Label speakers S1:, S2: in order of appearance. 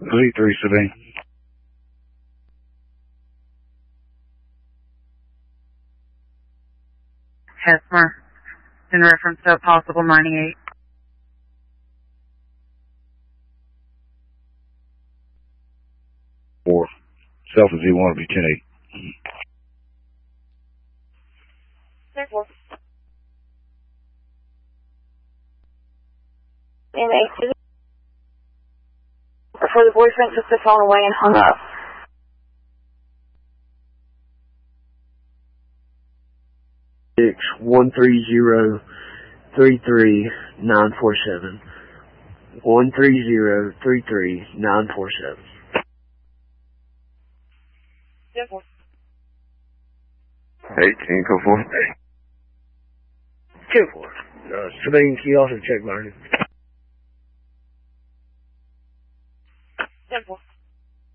S1: Z3 Sabine.
S2: Hesmer, in reference to a possible 98.
S1: Four. Self is Z1 will be 10-8.
S3: Therefore. And exited before the boyfriend took the phone away and hung up.
S4: Six 130-33947. 130-33947.
S3: Therefore.
S5: 18, go for it.
S4: 2-4. Sabine, can you also check Martin?
S3: Therefore.